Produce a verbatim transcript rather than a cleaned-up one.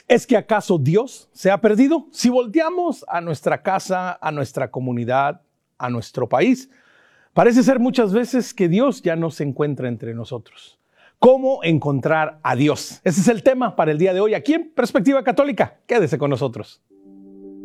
¿Es que acaso Dios se ha perdido? Si volteamos a nuestra casa, a nuestra comunidad, a nuestro país, parece ser muchas veces que Dios ya no se encuentra entre nosotros. ¿Cómo encontrar a Dios? Ese es el tema para el día de hoy aquí en Perspectiva Católica. Quédese con nosotros.